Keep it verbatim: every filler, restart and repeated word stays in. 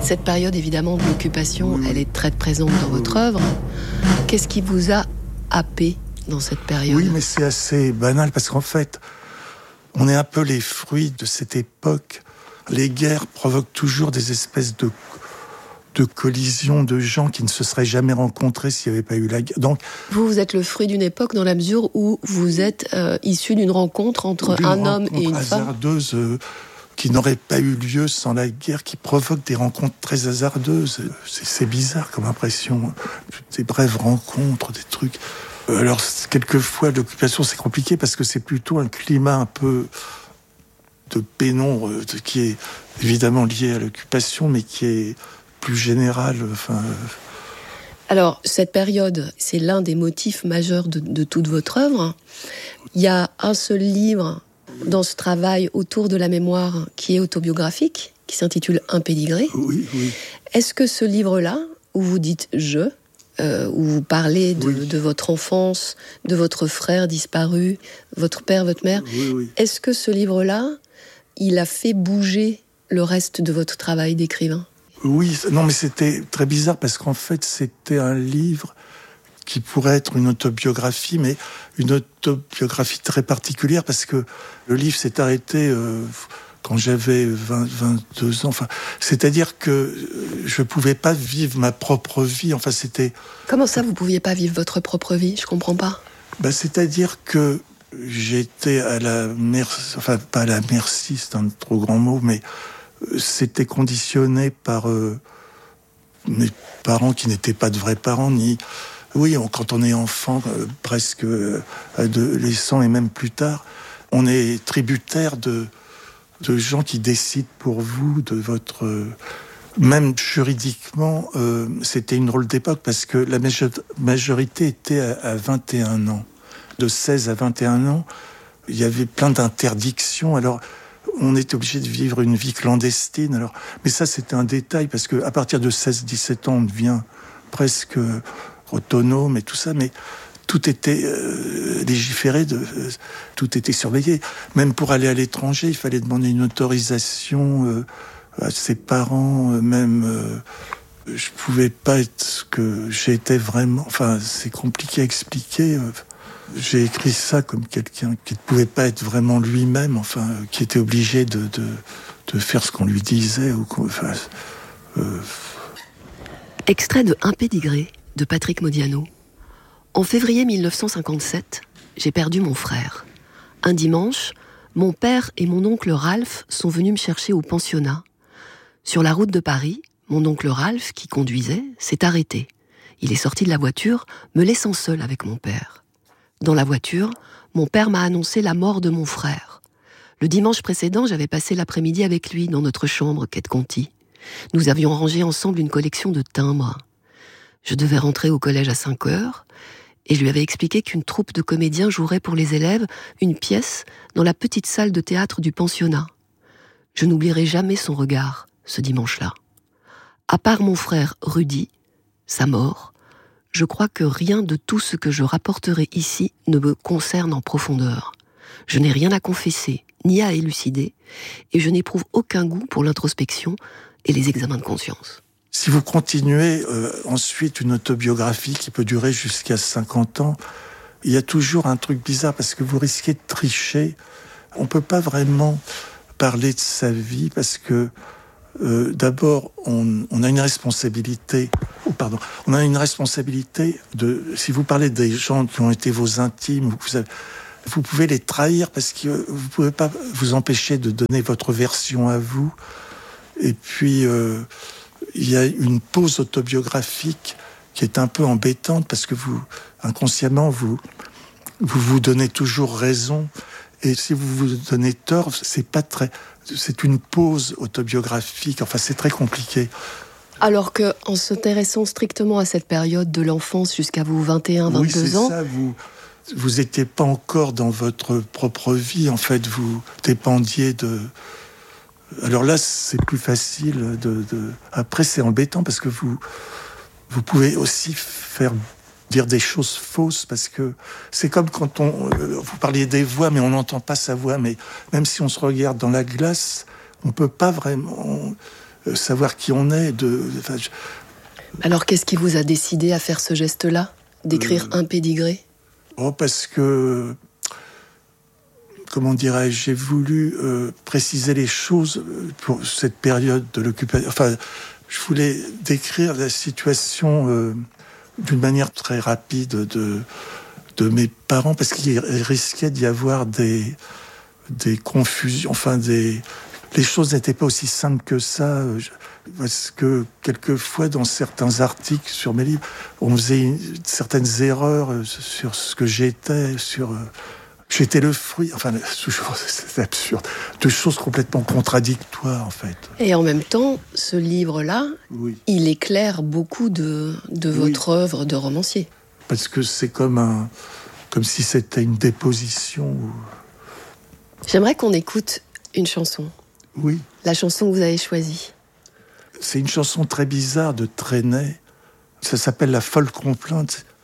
Cette période, évidemment, de l'occupation, oui, elle est très présente dans oui, votre oui. œuvre. Qu'est-ce qui vous a happé dans cette période ? Oui, mais c'est assez banal, parce qu'en fait, on est un peu les fruits de cette époque. Les guerres provoquent toujours des espèces de, de collisions de gens qui ne se seraient jamais rencontrés s'il n'y avait pas eu la guerre. Donc, vous, vous êtes le fruit d'une époque dans la mesure où vous êtes euh, issu d'une rencontre entre un homme et une femme hasardeuse, euh, qui n'aurait pas eu lieu sans la guerre, qui provoque des rencontres très hasardeuses. C'est, c'est bizarre comme impression. Des brèves rencontres, des trucs. Alors, quelquefois, l'occupation, c'est compliqué parce que c'est plutôt un climat un peu de pénombre qui est évidemment lié à l'occupation, mais qui est plus général. Enfin... Alors, cette période, c'est l'un des motifs majeurs de, de toute votre œuvre. Il y a un seul livre dans ce travail autour de la mémoire qui est autobiographique, qui s'intitule « Un pédigré ». Oui, oui. Est-ce que ce livre-là, où vous dites « je », Euh, où vous parlez de, oui. de votre enfance, de votre frère disparu, votre père, votre mère. Oui, oui. Est-ce que ce livre-là, il a fait bouger le reste de votre travail d'écrivain ? Oui, non, mais c'était très bizarre parce qu'en fait, c'était un livre qui pourrait être une autobiographie, mais une autobiographie très particulière parce que le livre s'est arrêté euh, quand j'avais vingt, vingt-deux ans. Enfin, c'est-à-dire que je ne pouvais pas vivre ma propre vie. Enfin, c'était... Comment ça, vous ne pouviez pas vivre votre propre vie ? Je ne comprends pas. Ben, c'est-à-dire que j'étais à la merci... Enfin, pas à la merci, c'est un trop grand mot, mais c'était conditionné par euh, mes parents qui n'étaient pas de vrais parents, ni... Oui, on, quand on est enfant, euh, presque euh, adolescent et même plus tard, on est tributaire de... de gens qui décident pour vous de votre... Euh, même juridiquement, euh, c'était une drôle d'époque parce que la major- majorité était à, à vingt et un ans. De seize à vingt et un ans, il y avait plein d'interdictions. Alors, on était obligé de vivre une vie clandestine. Alors, mais ça, c'était un détail parce qu'à partir de seize dix-sept ans, on devient presque autonome et tout ça, mais... Tout était euh, légiféré, de, euh, tout était surveillé. Même pour aller à l'étranger, il fallait demander une autorisation euh, à ses parents. Euh, même, euh, je pouvais pas être ce que j'étais vraiment. Enfin, c'est compliqué à expliquer. Euh, j'ai écrit ça comme quelqu'un qui ne pouvait pas être vraiment lui-même. Enfin, euh, qui était obligé de, de, de faire ce qu'on lui disait. Ou enfin, euh... Extrait de Un pédigré de Patrick Modiano. En février mille neuf cent cinquante-sept, j'ai perdu mon frère. Un dimanche, mon père et mon oncle Ralph sont venus me chercher au pensionnat. Sur la route de Paris, mon oncle Ralph, qui conduisait, s'est arrêté. Il est sorti de la voiture, me laissant seul avec mon père. Dans la voiture, mon père m'a annoncé la mort de mon frère. Le dimanche précédent, j'avais passé l'après-midi avec lui dans notre chambre, quai de Conti. Nous avions rangé ensemble une collection de timbres. Je devais rentrer au collège à cinq heures, et je lui avais expliqué qu'une troupe de comédiens jouerait pour les élèves une pièce dans la petite salle de théâtre du pensionnat. Je n'oublierai jamais son regard, ce dimanche-là. À part mon frère Rudy, sa mort, je crois que rien de tout ce que je rapporterai ici ne me concerne en profondeur. Je n'ai rien à confesser, ni à élucider, et je n'éprouve aucun goût pour l'introspection et les examens de conscience. Si vous continuez euh, ensuite une autobiographie qui peut durer jusqu'à cinquante ans, il y a toujours un truc bizarre parce que vous risquez de tricher. On ne peut pas vraiment parler de sa vie parce que euh, d'abord, on, on a une responsabilité. Oh, pardon. On a une responsabilité de. Si vous parlez des gens qui ont été vos intimes, vous, avez, vous pouvez les trahir parce que vous ne pouvez pas vous empêcher de donner votre version à vous. Et puis. Euh, Il y a une pause autobiographique qui est un peu embêtante parce que vous, inconsciemment, vous vous, vous donnez toujours raison. Et si vous vous donnez tort, c'est pas très, c'est une pause autobiographique. Enfin, c'est très compliqué. Alors que, en s'intéressant strictement à cette période de l'enfance jusqu'à vos vingt et un, vingt-deux oui, c'est ans... ça, vous, vous étiez pas encore dans votre propre vie. En fait, vous dépendiez de... Alors là, c'est plus facile de, de... Après, c'est embêtant parce que vous, vous pouvez aussi faire dire des choses fausses parce que c'est comme quand on... Vous parliez des voix, mais on n'entend pas sa voix. Mais même si on se regarde dans la glace, on peut pas vraiment euh, savoir qui on est. De, enfin, je... Alors, qu'est-ce qui vous a décidé à faire ce geste-là, d'écrire euh... un pédigré ? Oh, parce que, comment dirais-je, j'ai voulu euh, préciser les choses pour cette période de l'occupation. Enfin, je voulais décrire la situation euh, d'une manière très rapide de, de mes parents, parce qu'il risquait d'y avoir des, des confusions, enfin, des... les choses n'étaient pas aussi simples que ça, parce que quelquefois, dans certains articles sur mes livres, on faisait une, certaines erreurs sur ce que j'étais, sur... J'étais le fruit, enfin, c'est absurde, de choses complètement contradictoires, en fait. Et en même temps, ce livre-là, oui. il éclaire beaucoup de, de oui. votre œuvre de romancier. Parce que c'est comme un, comme si c'était une déposition. J'aimerais qu'on écoute une chanson. Oui. La chanson que vous avez choisie. C'est une chanson très bizarre de Trenet. Ça s'appelle La folle complainte.